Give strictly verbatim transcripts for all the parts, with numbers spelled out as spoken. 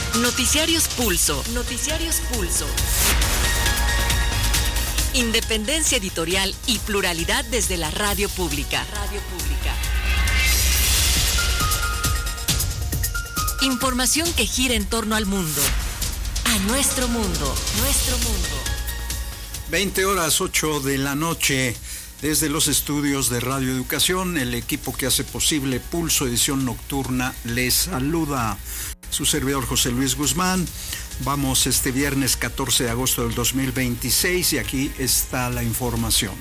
Noticiarios Pulso. Noticiarios Pulso. Independencia editorial y pluralidad desde la radio pública. Radio pública. Información que gira en torno al mundo. A nuestro mundo. Nuestro mundo. veinte horas ocho de la noche. Desde los estudios de Radio Educación, el equipo que hace posible Pulso Edición Nocturna les saluda. Su servidor José Luis Guzmán. Vamos este viernes catorce de agosto del dos mil veintiséis y aquí está la información.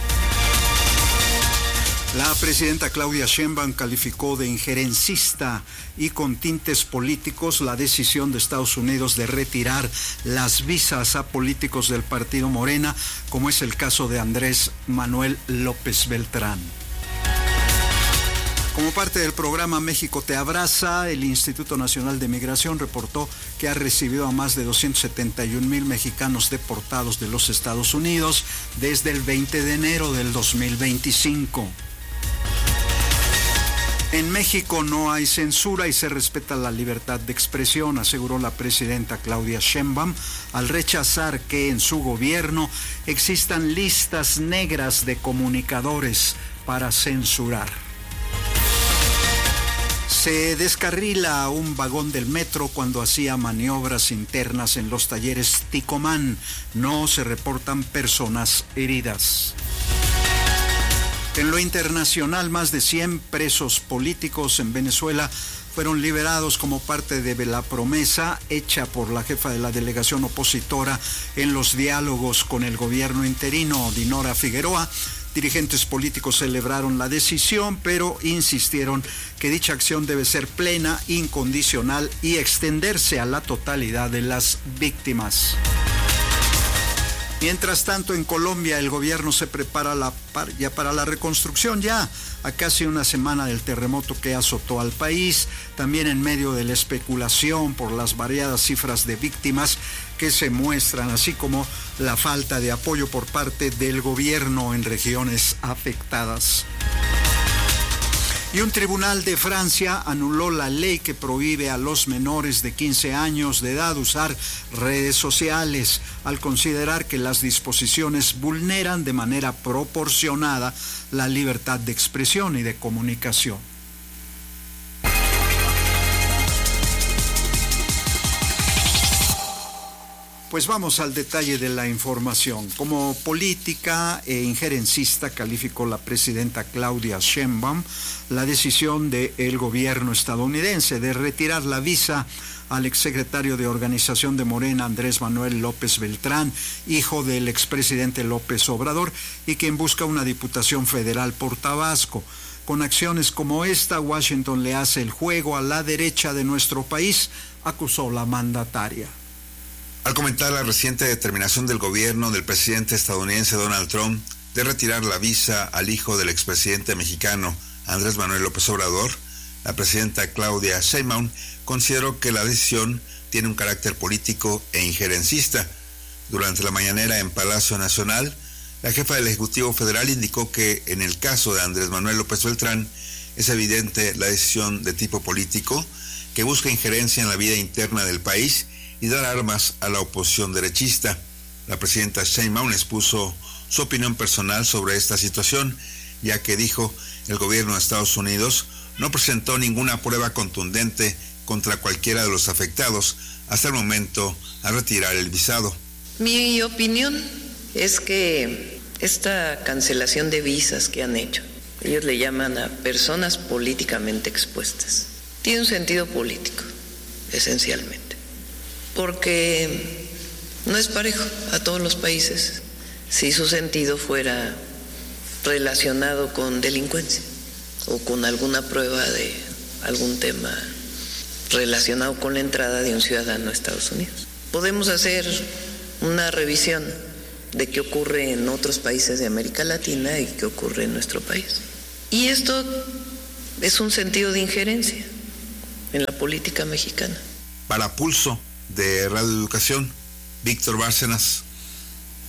La presidenta Claudia Sheinbaum calificó de injerencista y con tintes políticos la decisión de Estados Unidos de retirar las visas a políticos del partido Morena, como es el caso de Andrés Manuel López Beltrán. Como parte del programa México te abraza, el Instituto Nacional de Migración reportó que ha recibido a más de doscientos setenta y un mil mexicanos deportados de los Estados Unidos desde el veinte de enero del dos mil veinticinco. En México no hay censura y se respeta la libertad de expresión, aseguró la presidenta Claudia Sheinbaum, al rechazar que en su gobierno existan listas negras de comunicadores para censurar. Se descarrila un vagón del metro cuando hacía maniobras internas en los talleres Ticomán. No se reportan personas heridas. En lo internacional, más de cien presos políticos en Venezuela fueron liberados como parte de la promesa hecha por la jefa de la delegación opositora en los diálogos con el gobierno interino, Dinora Figueroa. Dirigentes políticos celebraron la decisión, pero insistieron que dicha acción debe ser plena, incondicional y extenderse a la totalidad de las víctimas. Mientras tanto, en Colombia el gobierno se prepara la, ya para la reconstrucción, ya a casi una semana del terremoto que azotó al país, también en medio de la especulación por las variadas cifras de víctimas que se muestran, así como la falta de apoyo por parte del gobierno en regiones afectadas. Y un tribunal de Francia anuló la ley que prohíbe a los menores de quince años de edad usar redes sociales, al considerar que las disposiciones vulneran de manera proporcionada la libertad de expresión y de comunicación. Pues vamos al detalle de la información. Como política e injerencista calificó la presidenta Claudia Sheinbaum la decisión del gobierno estadounidense de retirar la visa al exsecretario de Organización de Morena, Andrés Manuel López Beltrán, hijo del expresidente López Obrador, y quien busca una diputación federal por Tabasco. Con acciones como esta, Washington le hace el juego a la derecha de nuestro país, acusó la mandataria. Al comentar la reciente determinación del gobierno del presidente estadounidense Donald Trump de retirar la visa al hijo del expresidente mexicano Andrés Manuel López Obrador, la presidenta Claudia Sheinbaum consideró que la decisión tiene un carácter político e injerencista. Durante la mañanera en Palacio Nacional, la jefa del Ejecutivo Federal indicó que en el caso de Andrés Manuel López Beltrán es evidente la decisión de tipo político que busca injerencia en la vida interna del país y dar armas a la oposición derechista. La presidenta Sheinbaum expuso su opinión personal sobre esta situación, ya que dijo el gobierno de Estados Unidos no presentó ninguna prueba contundente contra cualquiera de los afectados hasta el momento a retirar el visado. Mi opinión es que esta cancelación de visas que han hecho, ellos le llaman a personas políticamente expuestas, tiene un sentido político, esencialmente. Porque no es parejo a todos los países si su sentido fuera relacionado con delincuencia o con alguna prueba de algún tema relacionado con la entrada de un ciudadano a Estados Unidos. Podemos hacer una revisión de qué ocurre en otros países de América Latina y qué ocurre en nuestro país. Y esto es un sentido de injerencia en la política mexicana. Para Pulso de Radio Educación, Víctor Bárcenas.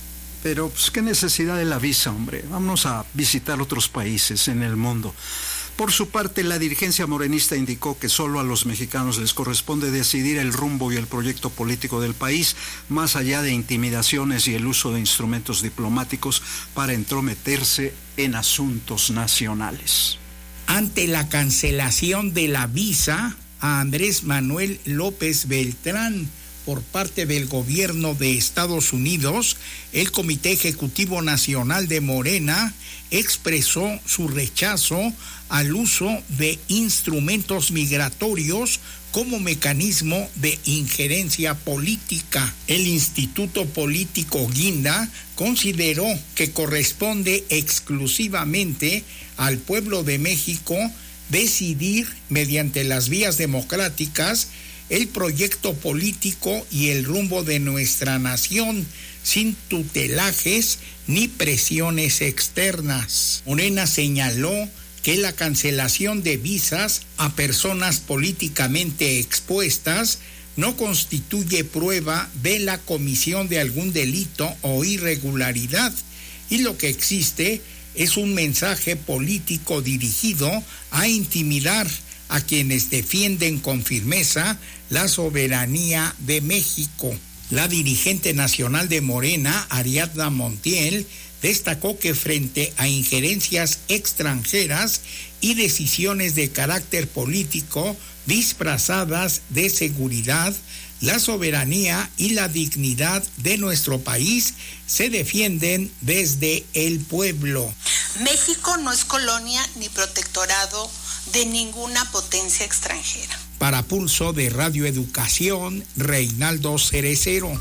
Pero, pues, ¿qué necesidad de la visa, hombre? Vámonos a visitar otros países en el mundo. Por su parte, la dirigencia morenista indicó que solo a los mexicanos les corresponde decidir el rumbo y el proyecto político del país, más allá de intimidaciones y el uso de instrumentos diplomáticos para entrometerse en asuntos nacionales. Ante la cancelación de la visa a Andrés Manuel López Beltrán por parte del gobierno de Estados Unidos, el Comité Ejecutivo Nacional de Morena expresó su rechazo al uso de instrumentos migratorios como mecanismo de injerencia política. El Instituto Político Guinda consideró que corresponde exclusivamente al pueblo de México decidir mediante las vías democráticas el proyecto político y el rumbo de nuestra nación, sin tutelajes ni presiones externas. Morena señaló que la cancelación de visas a personas políticamente expuestas no constituye prueba de la comisión de algún delito o irregularidad, y lo que existe es un mensaje político dirigido a intimidar a quienes defienden con firmeza la soberanía de México. La dirigente nacional de Morena, Ariadna Montiel, destacó que frente a injerencias extranjeras y decisiones de carácter político disfrazadas de seguridad, la soberanía y la dignidad de nuestro país se defienden desde el pueblo. México no es colonia ni protectorado de ninguna potencia extranjera. Para Pulso de Radio Educación, Reinaldo Cerecero.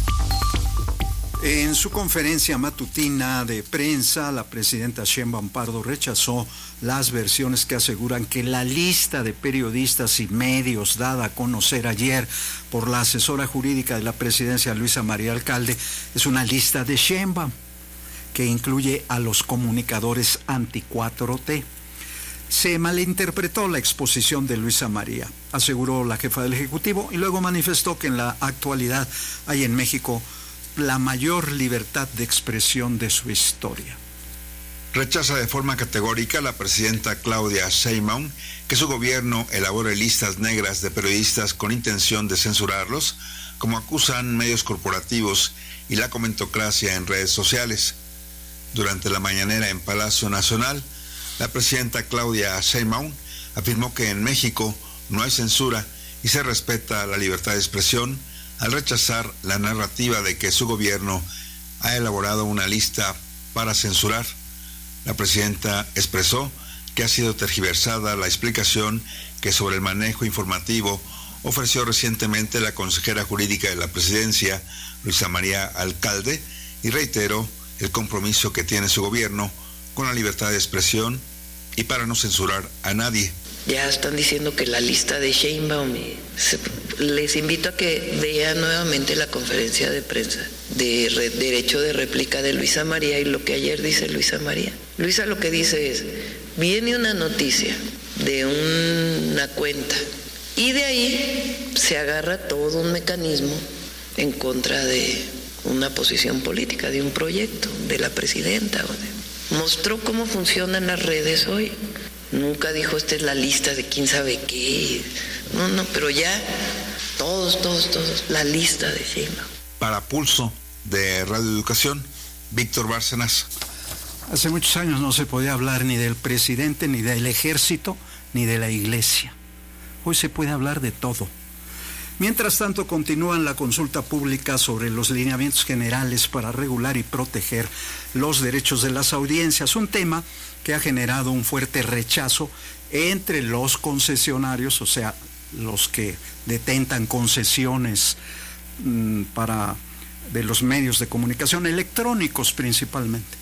En su conferencia matutina de prensa, la presidenta Sheinbaum Pardo rechazó las versiones que aseguran que la lista de periodistas y medios dada a conocer ayer por la asesora jurídica de la presidencia, Luisa María Alcalde, es una lista de Sheinbaum que incluye a los comunicadores anti cuatro T. Se malinterpretó la exposición de Luisa María, aseguró la jefa del Ejecutivo, y luego manifestó que en la actualidad hay en México la mayor libertad de expresión de su historia. Rechaza de forma categórica la presidenta Claudia Sheinbaum que su gobierno elabore listas negras de periodistas con intención de censurarlos, como acusan medios corporativos y la comentocracia en redes sociales. Durante la mañanera en Palacio Nacional, la presidenta Claudia Sheinbaum afirmó que en México no hay censura y se respeta la libertad de expresión, al rechazar la narrativa de que su gobierno ha elaborado una lista para censurar. La presidenta expresó que ha sido tergiversada la explicación que sobre el manejo informativo ofreció recientemente la consejera jurídica de la presidencia, Luisa María Alcalde, y reiteró el compromiso que tiene su gobierno con la libertad de expresión y para no censurar a nadie. Ya están diciendo que la lista de Sheinbaum, les invito a que vean nuevamente la conferencia de prensa de re, derecho de réplica de Luisa María y lo que ayer dice Luisa María. Luisa lo que dice es, viene una noticia de una cuenta y de ahí se agarra todo un mecanismo en contra de una posición política, de un proyecto, de la presidenta. Mostró cómo funcionan las redes hoy. Nunca dijo, esta es la lista de quién sabe qué. No, no, pero ya todos, todos, todos, la lista de Sheinbaum. Para Pulso de Radio Educación, Víctor Bárcenas. Hace muchos años no se podía hablar ni del presidente, ni del ejército, ni de la iglesia. Hoy se puede hablar de todo. Mientras tanto, continúan la consulta pública sobre los lineamientos generales para regular y proteger los derechos de las audiencias, un tema que ha generado un fuerte rechazo entre los concesionarios, o sea, los que detentan concesiones mmm, para de los medios de comunicación electrónicos principalmente.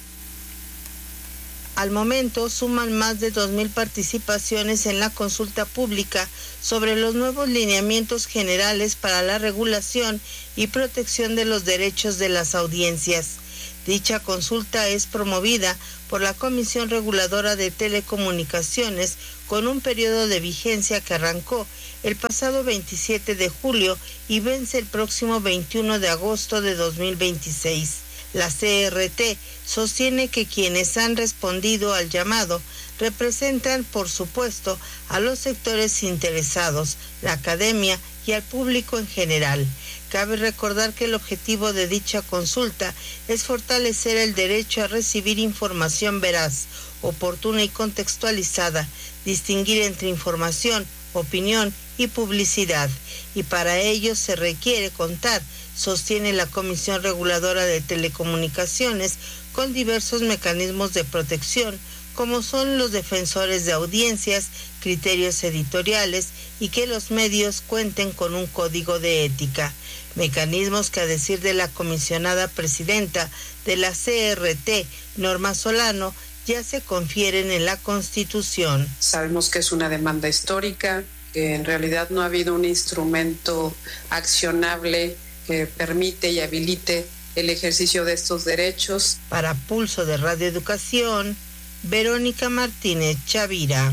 Al momento suman más de dos mil participaciones en la consulta pública sobre los nuevos lineamientos generales para la regulación y protección de los derechos de las audiencias. Dicha consulta es promovida por la Comisión Reguladora de Telecomunicaciones con un periodo de vigencia que arrancó el pasado veintisiete de julio y vence el próximo veintiuno de agosto de dos mil veintiséis. La C R T sostiene que quienes han respondido al llamado representan, por supuesto, a los sectores interesados, la academia y al público en general. Cabe recordar que el objetivo de dicha consulta es fortalecer el derecho a recibir información veraz, oportuna y contextualizada, distinguir entre información, opinión y publicidad, y para ello se requiere contar, sostiene la Comisión Reguladora de Telecomunicaciones, con diversos mecanismos de protección, como son los defensores de audiencias, criterios editoriales y que los medios cuenten con un código de ética. Mecanismos que, a decir de la comisionada presidenta de la C R T, Norma Solano, ya se confieren en la Constitución. Sabemos que es una demanda histórica, que en realidad no ha habido un instrumento accionable que permite y habilite el ejercicio de estos derechos. Para Pulso de Radio Educación, Verónica Martínez Chavira.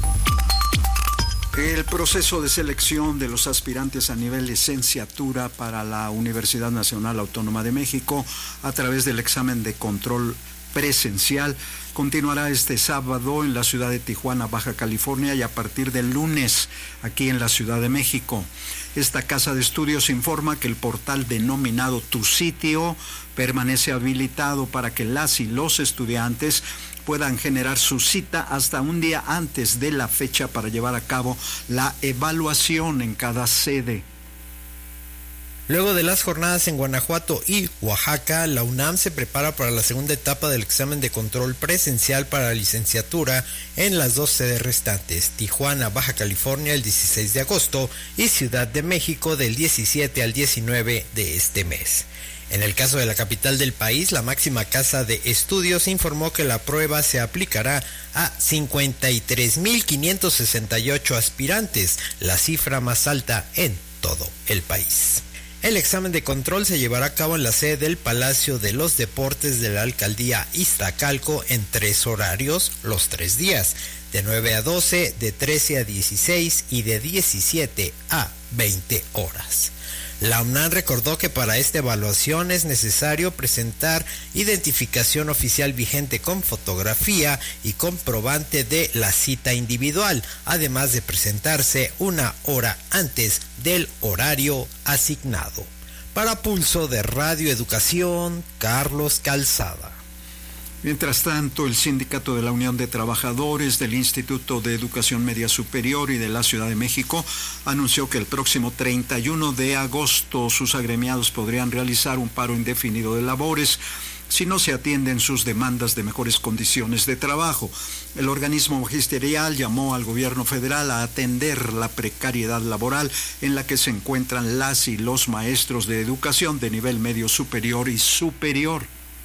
El proceso de selección de los aspirantes a nivel licenciatura para la Universidad Nacional Autónoma de México a través del examen de control presencial continuará este sábado en la ciudad de Tijuana, Baja California, y a partir del lunes aquí en la Ciudad de México. Esta casa de estudios informa que el portal denominado Tu Sitio permanece habilitado para que las y los estudiantes puedan generar su cita hasta un día antes de la fecha para llevar a cabo la evaluación en cada sede. Luego de las jornadas en Guanajuato y Oaxaca, la UNAM se prepara para la segunda etapa del examen de control presencial para la licenciatura en las dos sedes restantes, Tijuana, Baja California, el dieciséis de agosto y Ciudad de México del diecisiete al diecinueve de este mes. En el caso de la capital del país, la máxima casa de estudios informó que la prueba se aplicará a cincuenta y tres mil quinientos sesenta y ocho aspirantes, la cifra más alta en todo el país. El examen de control se llevará a cabo en la sede del Palacio de los Deportes de la Alcaldía Iztacalco en tres horarios los tres días, de nueve a doce, de trece a dieciséis y de diecisiete a veinte horas. La UNAM recordó que para esta evaluación es necesario presentar identificación oficial vigente con fotografía y comprobante de la cita individual, además de presentarse una hora antes del horario asignado. Para Pulso de Radio Educación, Carlos Calzada. Mientras tanto, el Sindicato de la Unión de Trabajadores del Instituto de Educación Media Superior y de la Ciudad de México anunció que el próximo treinta y uno de agosto sus agremiados podrían realizar un paro indefinido de labores si no se atienden sus demandas de mejores condiciones de trabajo. El organismo magisterial llamó al gobierno federal a atender la precariedad laboral en la que se encuentran las y los maestros de educación de nivel medio superior y superior.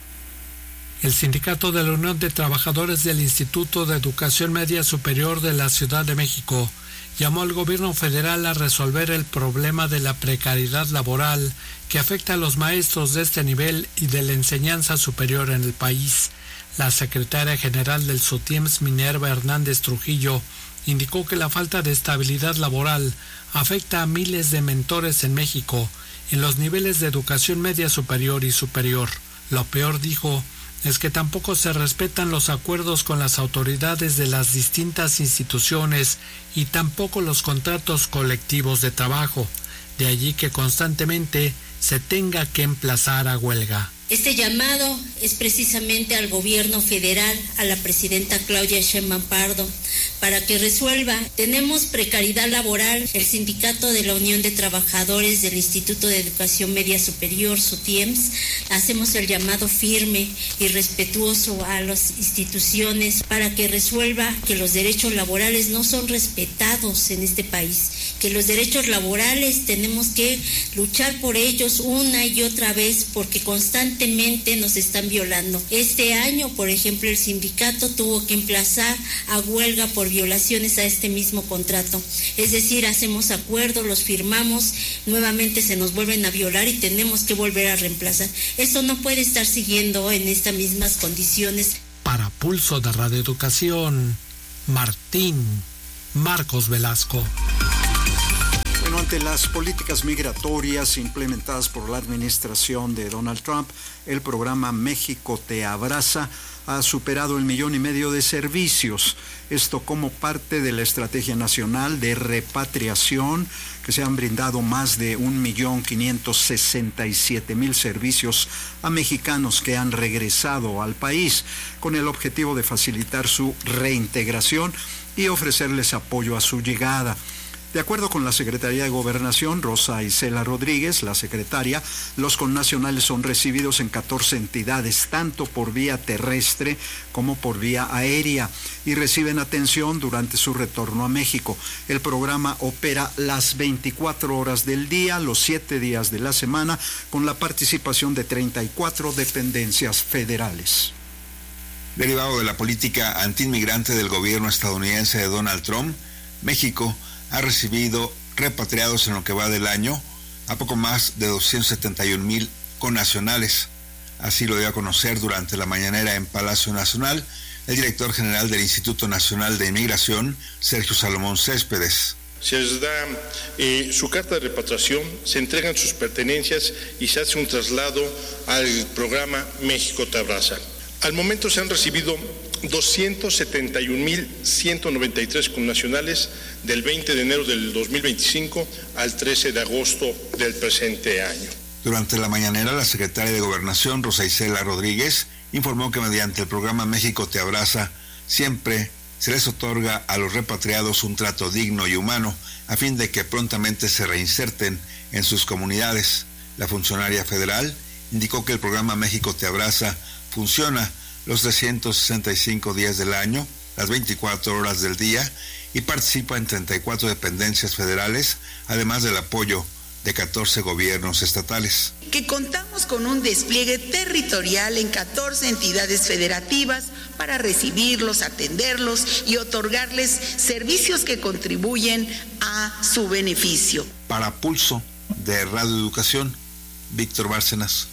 El Sindicato de la Unión de Trabajadores del Instituto de Educación Media Superior de la Ciudad de México llamó al gobierno federal a resolver el problema de la precariedad laboral que afecta a los maestros de este nivel y de la enseñanza superior en el país. La secretaria general del SUTIEMS, Minerva Hernández Trujillo, indicó que la falta de estabilidad laboral afecta a miles de mentores en México en los niveles de educación media superior y superior. Lo peor, dijo, es que tampoco se respetan los acuerdos con las autoridades de las distintas instituciones y tampoco los contratos colectivos de trabajo. De allí que constantemente se tenga que emplazar a huelga. Este llamado es precisamente al gobierno federal, a la presidenta Claudia Sheinbaum Pardo, para que resuelva. Tenemos precariedad laboral. El Sindicato de la Unión de Trabajadores del Instituto de Educación Media Superior, SUTIEMS, hacemos el llamado firme y respetuoso a las instituciones para que resuelva que los derechos laborales no son respetados en este país, que los derechos laborales tenemos que luchar por ellos una y otra vez porque constantemente nos están violando. Este año, por ejemplo, el sindicato tuvo que emplazar a huelga por violaciones a este mismo contrato. Es decir, hacemos acuerdos, los firmamos, nuevamente se nos vuelven a violar y tenemos que volver a reemplazar. Esto no puede estar siguiendo en estas mismas condiciones. Para Pulso de Radio Educación, Martín Marcos Velasco. Bueno, ante Ante las políticas migratorias implementadas por la administración de Donald Trump, el programa México Te Abraza ha superado el millón y medio de servicios. Esto como parte de la Estrategia Nacional de Repatriación, que se han brindado más de un millón quinientos sesenta y siete mil servicios a mexicanos que han regresado al país, con el objetivo de facilitar su reintegración y ofrecerles apoyo a su llegada. De acuerdo con la Secretaría de Gobernación, Rosa Isela Rodríguez, la secretaria, los connacionales son recibidos en catorce entidades, tanto por vía terrestre como por vía aérea, y reciben atención durante su retorno a México. El programa opera las veinticuatro horas del día, los siete días de la semana, con la participación de treinta y cuatro dependencias federales. Derivado de la política antiinmigrante del gobierno estadounidense de Donald Trump, México ha recibido repatriados en lo que va del año a poco más de doscientos setenta y un mil connacionales. Así lo dio a conocer durante la mañanera en Palacio Nacional el director general del Instituto Nacional de Inmigración, Sergio Salomón Céspedes. Se les da eh, su carta de repatriación, se entregan sus pertenencias y se hace un traslado al programa México Te Abraza. Al momento se han recibido doscientos setenta y un mil ciento noventa y tres connacionales del veinte de enero del dos mil veinticinco al trece de agosto del presente año. Durante la mañanera, la secretaria de Gobernación, Rosa Isela Rodríguez, informó que mediante el programa México Te Abraza, siempre se les otorga a los repatriados un trato digno y humano, a fin de que prontamente se reinserten en sus comunidades. La funcionaria federal indicó que el programa México Te Abraza funciona los trescientos sesenta y cinco días del año, las veinticuatro horas del día, y participa en treinta y cuatro dependencias federales, además del apoyo de catorce gobiernos estatales. Que contamos con un despliegue territorial en catorce entidades federativas para recibirlos, atenderlos y otorgarles servicios que contribuyen a su beneficio. Para Pulso de Radio Educación, Víctor Bárcenas.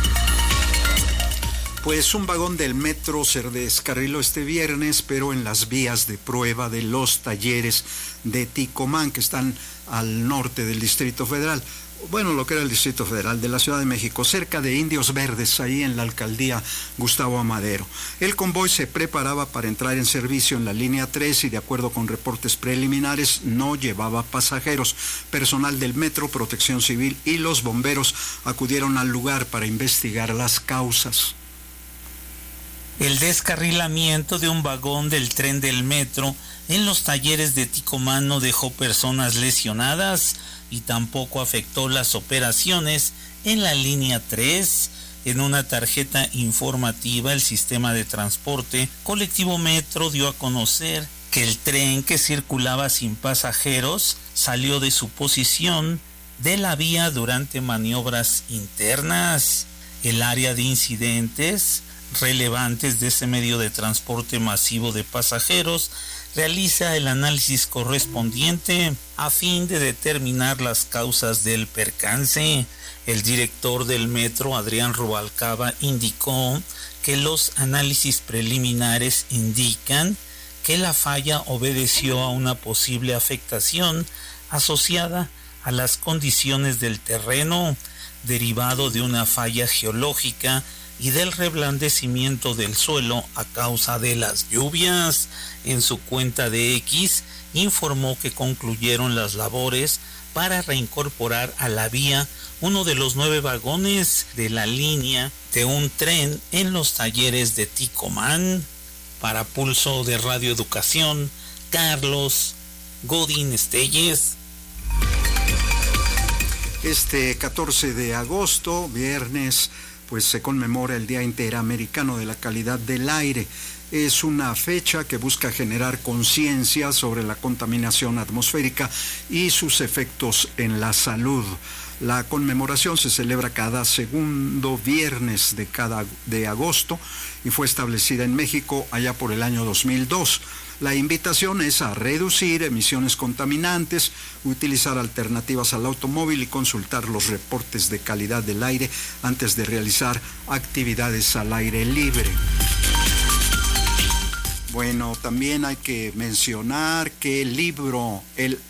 Pues un vagón del metro se descarriló este viernes, pero en las vías de prueba de los talleres de Ticomán, que están al norte del Distrito Federal. Bueno, lo que era el Distrito Federal de la Ciudad de México, cerca de Indios Verdes, ahí en la alcaldía Gustavo Amadero. El convoy se preparaba para entrar en servicio en la línea tres y, de acuerdo con reportes preliminares, no llevaba pasajeros. Personal del metro, Protección Civil y los bomberos acudieron al lugar para investigar las causas. El descarrilamiento de un vagón del tren del metro en los talleres de Ticomán no dejó personas lesionadas y tampoco afectó las operaciones en la línea tres. En una tarjeta informativa, el sistema de transporte colectivo Metro dio a conocer que el tren, que circulaba sin pasajeros, salió de su posición de la vía durante maniobras internas. El área de incidentes relevantes de ese medio de transporte masivo de pasajeros realiza el análisis correspondiente a fin de determinar las causas del percance. El director del metro, Adrián Rubalcaba, indicó que los análisis preliminares indican que la falla obedeció a una posible afectación asociada a las condiciones del terreno, derivado de una falla geológica y del reblandecimiento del suelo a causa de las lluvias. En su cuenta de X informó que concluyeron las labores para reincorporar a la vía uno de los nueve vagones de la línea de un tren en los talleres de Ticomán. Para Pulso de Radio Educación, Carlos Godín Estelles. Este catorce de agosto, viernes, pues se conmemora el Día Interamericano de la Calidad del Aire. Es una fecha que busca generar conciencia sobre la contaminación atmosférica y sus efectos en la salud. La conmemoración se celebra cada segundo viernes de cada de agosto y fue establecida en México allá por el año dos mil dos. La invitación es a reducir emisiones contaminantes, utilizar alternativas al automóvil y consultar los reportes de calidad del aire antes de realizar actividades al aire libre. Bueno, también hay que mencionar que el libro El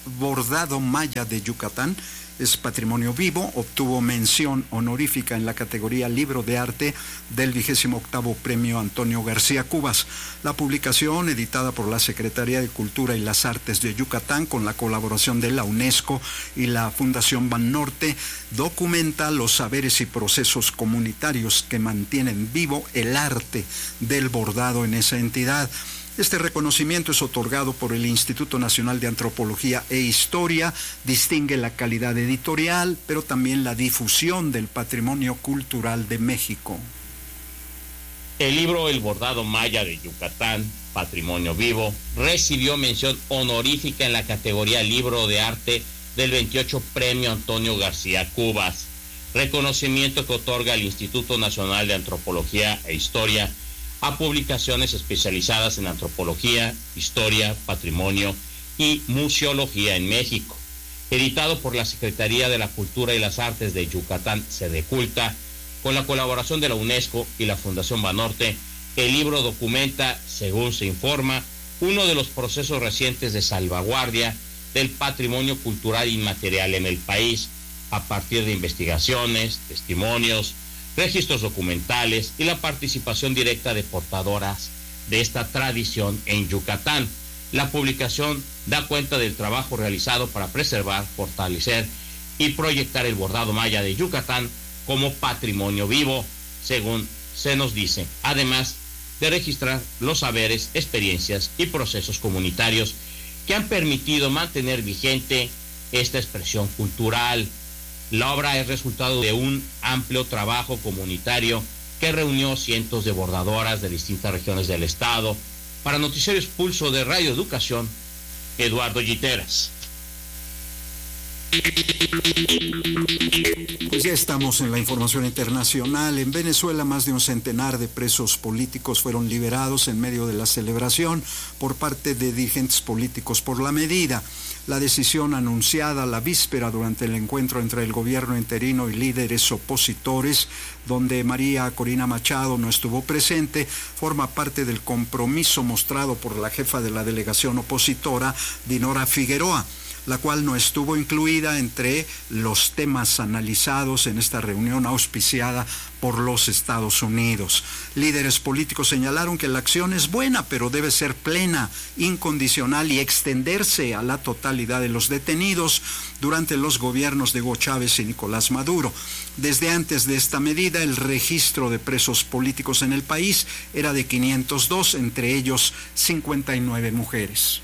bordado maya de Yucatán es patrimonio vivo, obtuvo mención honorífica en la categoría Libro de Arte del vigésimo octavo Premio Antonio García Cubas. La publicación, editada por la Secretaría de Cultura y las Artes de Yucatán con la colaboración de la UNESCO y la Fundación Banorte, documenta los saberes y procesos comunitarios que mantienen vivo el arte del bordado en esa entidad. Este reconocimiento es otorgado por el Instituto Nacional de Antropología e Historia, distingue la calidad editorial, pero también la difusión del patrimonio cultural de México. El libro El bordado maya de Yucatán, Patrimonio Vivo, recibió mención honorífica en la categoría Libro de Arte del veintiocho Premio Antonio García Cubas, reconocimiento que otorga el Instituto Nacional de Antropología e Historia a publicaciones especializadas en antropología, historia, patrimonio y museología en México. Editado por la Secretaría de la Cultura y las Artes de Yucatán, Sedeculta, con la colaboración de la UNESCO y la Fundación Banorte, el libro documenta, según se informa, uno de los procesos recientes de salvaguardia del patrimonio cultural inmaterial en el país, a partir de investigaciones, testimonios, registros documentales y la participación directa de portadoras de esta tradición en Yucatán. La publicación da cuenta del trabajo realizado para preservar, fortalecer y proyectar el bordado maya de Yucatán como patrimonio vivo, según se nos dice, además de registrar los saberes, experiencias y procesos comunitarios que han permitido mantener vigente esta expresión cultural. La obra es resultado de un amplio trabajo comunitario que reunió cientos de bordadoras de distintas regiones del estado. Para Noticieros Pulso de Radio Educación, Eduardo Giteras. Pues ya estamos en la información internacional. En Venezuela, más de un centenar de presos políticos fueron liberados en medio de la celebración por parte de dirigentes políticos por la medida. La decisión anunciada la víspera durante el encuentro entre el gobierno interino y líderes opositores, donde María Corina Machado no estuvo presente, forma parte del compromiso mostrado por la jefa de la delegación opositora, Dinora Figueroa, la cual no estuvo incluida entre los temas analizados en esta reunión auspiciada por los Estados Unidos. Líderes políticos señalaron que la acción es buena, pero debe ser plena, incondicional y extenderse a la totalidad de los detenidos durante los gobiernos de Hugo Chávez y Nicolás Maduro. Desde antes de esta medida, el registro de presos políticos en el país era de quinientos dos, entre ellos cincuenta y nueve mujeres.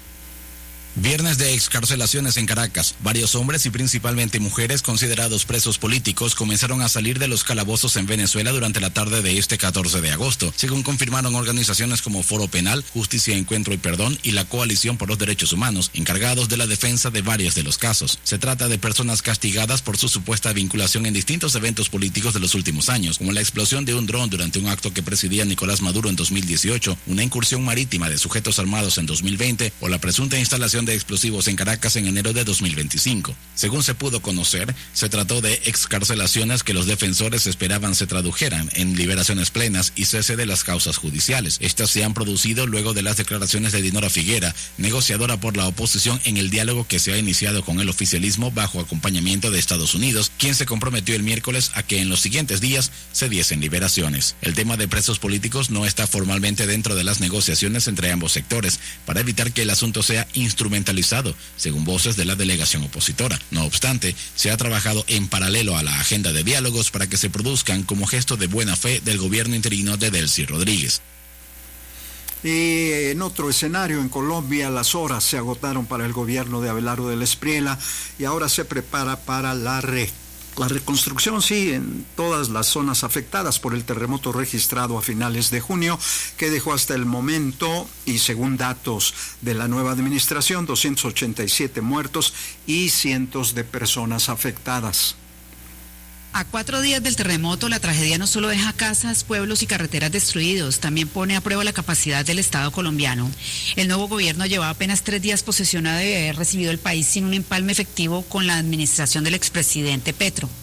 Viernes de excarcelaciones en Caracas. Varios hombres y principalmente mujeres considerados presos políticos comenzaron a salir de los calabozos en Venezuela durante la tarde de este catorce de agosto, según confirmaron organizaciones como Foro Penal, Justicia, Encuentro y Perdón y la Coalición por los Derechos Humanos, encargados de la defensa de varios de los casos. Se trata de personas castigadas por su supuesta vinculación en distintos eventos políticos de los últimos años, como la explosión de un dron durante un acto que presidía Nicolás Maduro en dos mil dieciocho, una incursión marítima de sujetos armados en dos mil veinte o la presunta instalación de explosivos en Caracas en enero de dos mil veinticinco. Según se pudo conocer, se trató de excarcelaciones que los defensores esperaban se tradujeran en liberaciones plenas y cese de las causas judiciales. Estas se han producido luego de las declaraciones de Dinora Figuera, negociadora por la oposición en el diálogo que se ha iniciado con el oficialismo bajo acompañamiento de Estados Unidos, quien se comprometió el miércoles a que en los siguientes días se diesen liberaciones. El tema de presos políticos no está formalmente dentro de las negociaciones entre ambos sectores, para evitar que el asunto sea instrumentalizado, según voces de la delegación opositora. No obstante, se ha trabajado en paralelo a la agenda de diálogos para que se produzcan como gesto de buena fe del gobierno interino de Delcy Rodríguez. Y en otro escenario, en Colombia, las horas se agotaron para el gobierno de Abelardo del Espriella y ahora se prepara para la re La reconstrucción, sí, en todas las zonas afectadas por el terremoto registrado a finales de junio, que dejó hasta el momento, y según datos de la nueva administración, doscientos ochenta y siete muertos y cientos de personas afectadas. A cuatro días del terremoto, la tragedia no solo deja casas, pueblos y carreteras destruidos, también pone a prueba la capacidad del Estado colombiano. El nuevo gobierno llevaba apenas tres días posesionado de haber recibido el país sin un empalme efectivo con la administración del expresidente Petro.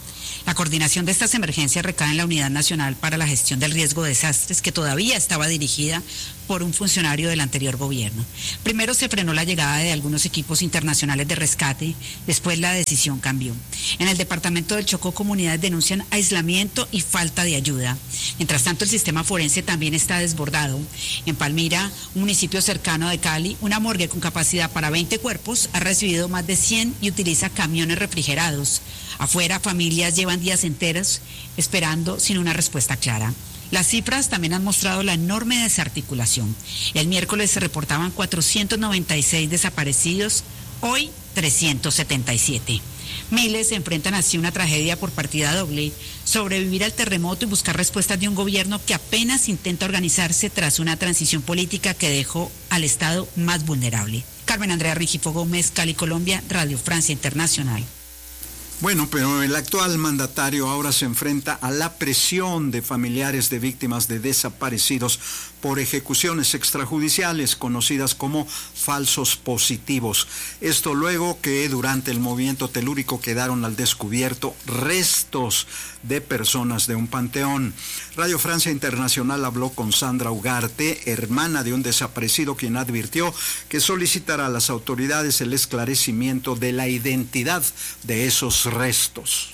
La coordinación de estas emergencias recae en la Unidad Nacional para la Gestión del Riesgo de Desastres, que todavía estaba dirigida por un funcionario del anterior gobierno. Primero se frenó la llegada de algunos equipos internacionales de rescate, después la decisión cambió. En el departamento del Chocó, comunidades denuncian aislamiento y falta de ayuda. Mientras tanto, el sistema forense también está desbordado. En Palmira, un municipio cercano de Cali, una morgue con capacidad para veinte cuerpos ha recibido más de cien y utiliza camiones refrigerados. Afuera, familias llevan días enteros esperando sin una respuesta clara. Las cifras también han mostrado la enorme desarticulación. El miércoles se reportaban cuatrocientos noventa y seis desaparecidos, hoy trescientos setenta y siete. Miles se enfrentan así una tragedia por partida doble, sobrevivir al terremoto y buscar respuestas de un gobierno que apenas intenta organizarse tras una transición política que dejó al Estado más vulnerable. Carmen Andrea Rengifo Gómez, Cali, Colombia, Radio Francia Internacional. Bueno, pero el actual mandatario ahora se enfrenta a la presión de familiares de víctimas de desaparecidos por ejecuciones extrajudiciales conocidas como falsos positivos. Esto luego que durante el movimiento telúrico quedaron al descubierto restos de personas de un panteón. Radio Francia Internacional habló con Sandra Ugarte, hermana de un desaparecido, quien advirtió que solicitará a las autoridades el esclarecimiento de la identidad de esos restos.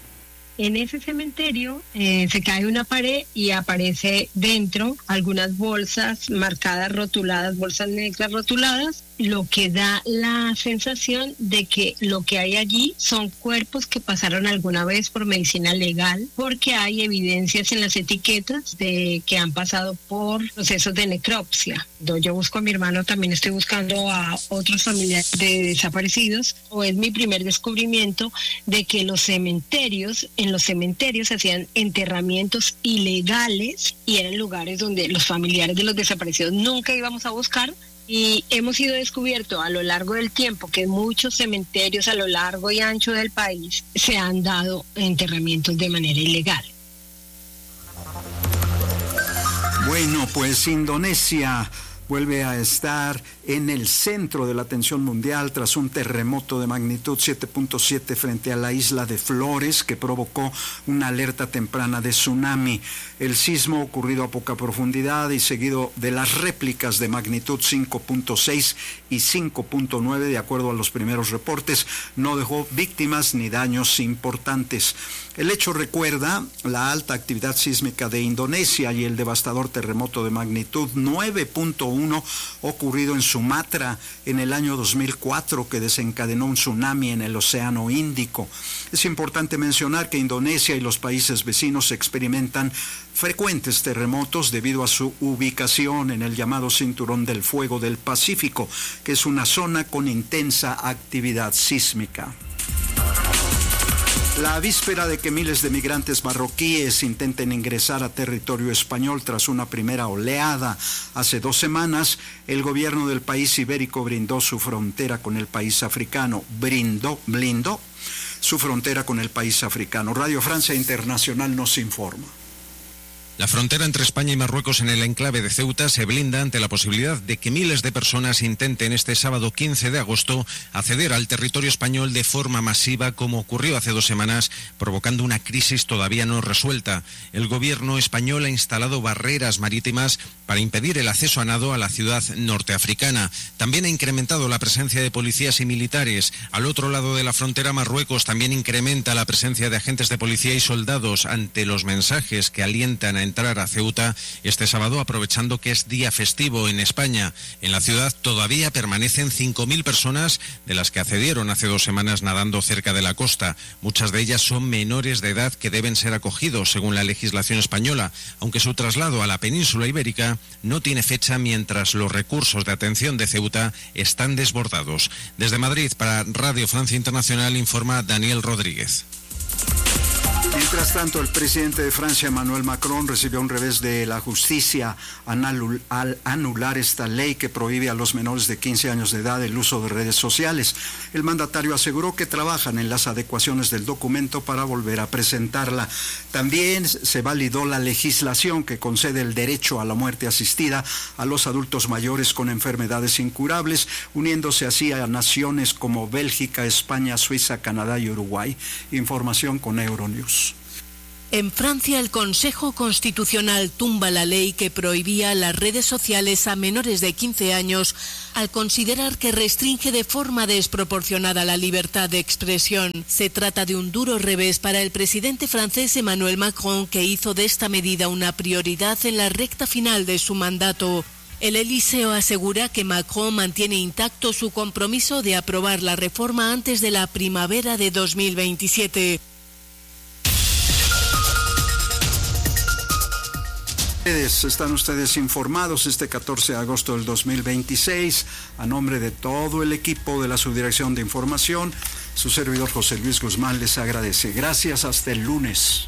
En ese cementerio eh, se cae una pared y aparece dentro algunas bolsas marcadas, rotuladas, bolsas negras rotuladas, lo que da la sensación de que lo que hay allí son cuerpos que pasaron alguna vez por medicina legal, porque hay evidencias en las etiquetas de que han pasado por procesos de necropsia. Yo busco a mi hermano, también estoy buscando a otros familiares de desaparecidos, o es mi primer descubrimiento de que los cementerios, en los cementerios se hacían enterramientos ilegales y eran lugares donde los familiares de los desaparecidos nunca íbamos a buscar. Y hemos sido descubierto a lo largo del tiempo que en muchos cementerios a lo largo y ancho del país se han dado enterramientos de manera ilegal. Bueno, pues Indonesia vuelve a estar en el centro de la atención mundial tras un terremoto de magnitud siete punto siete frente a la isla de Flores que provocó una alerta temprana de tsunami. El sismo, ocurrido a poca profundidad y seguido de las réplicas de magnitud cinco punto seis y cinco punto nueve, de acuerdo a los primeros reportes, no dejó víctimas ni daños importantes. El hecho recuerda la alta actividad sísmica de Indonesia y el devastador terremoto de magnitud nueve punto uno ocurrido en Sumatra en el año dos mil cuatro, que desencadenó un tsunami en el Océano Índico. Es importante mencionar que Indonesia y los países vecinos experimentan frecuentes terremotos debido a su ubicación en el llamado Cinturón del Fuego del Pacífico, que es una zona con intensa actividad sísmica. La víspera de que miles de migrantes marroquíes intenten ingresar a territorio español tras una primera oleada hace dos semanas, el gobierno del país ibérico brindó su frontera con el país africano. Brindó, blindó su frontera con el país africano. Radio Francia Internacional nos informa. La frontera entre España y Marruecos en el enclave de Ceuta se blinda ante la posibilidad de que miles de personas intenten este sábado quince de agosto acceder al territorio español de forma masiva, como ocurrió hace dos semanas, provocando una crisis todavía no resuelta. El gobierno español ha instalado barreras marítimas para impedir el acceso a nado a la ciudad norteafricana. También ha incrementado la presencia de policías y militares. Al otro lado de la frontera, Marruecos también incrementa la presencia de agentes de policía y soldados ante los mensajes que alientan a entrar a Ceuta este sábado, aprovechando que es día festivo en España. En la ciudad todavía permanecen cinco mil personas, de las que accedieron hace dos semanas nadando cerca de la costa. Muchas de ellas son menores de edad que deben ser acogidos según la legislación española, aunque su traslado a la península ibérica no tiene fecha mientras los recursos de atención de Ceuta están desbordados. Desde Madrid, para Radio Francia Internacional, informa Daniel Rodríguez. Mientras tanto, el presidente de Francia, Emmanuel Macron, recibió un revés de la justicia al anular esta ley que prohíbe a los menores de quince años de edad el uso de redes sociales. El mandatario aseguró que trabajan en las adecuaciones del documento para volver a presentarla. También se validó la legislación que concede el derecho a la muerte asistida a los adultos mayores con enfermedades incurables, uniéndose así a naciones como Bélgica, España, Suiza, Canadá y Uruguay. Información con Euronews. En Francia, el Consejo Constitucional tumba la ley que prohibía las redes sociales a menores de quince años al considerar que restringe de forma desproporcionada la libertad de expresión. Se trata de un duro revés para el presidente francés Emmanuel Macron, que hizo de esta medida una prioridad en la recta final de su mandato. El Elíseo asegura que Macron mantiene intacto su compromiso de aprobar la reforma antes de la primavera de dos mil veintisiete. Están ustedes informados este catorce de agosto del dos mil veintiséis. A nombre de todo el equipo de la Subdirección de Información, su servidor José Luis Guzmán les agradece. Gracias, hasta el lunes.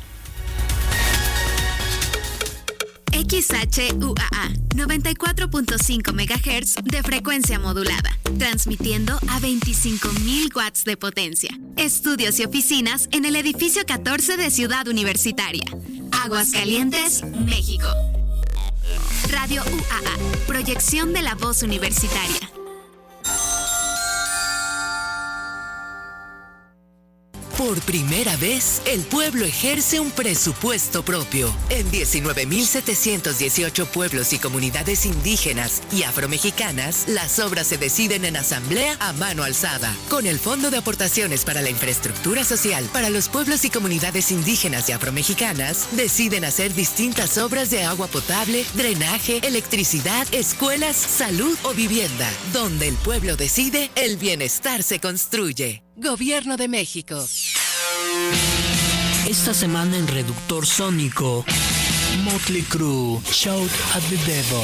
X H U A A, noventa y cuatro punto cinco megahertz de frecuencia modulada, transmitiendo a veinticinco mil watts de potencia. Estudios y oficinas en el edificio catorce de Ciudad Universitaria. Aguascalientes, México. Radio U A A, proyección de la voz universitaria. Por primera vez, el pueblo ejerce un presupuesto propio. En diecinueve mil setecientos dieciocho pueblos y comunidades indígenas y afromexicanas, las obras se deciden en asamblea a mano alzada. Con el Fondo de Aportaciones para la Infraestructura Social para los pueblos y comunidades indígenas y afromexicanas, deciden hacer distintas obras de agua potable, drenaje, electricidad, escuelas, salud o vivienda. Donde el pueblo decide, el bienestar se construye. Gobierno de México. Esta semana en Reductor Sónico, Motley Crue, Shout at the Devil.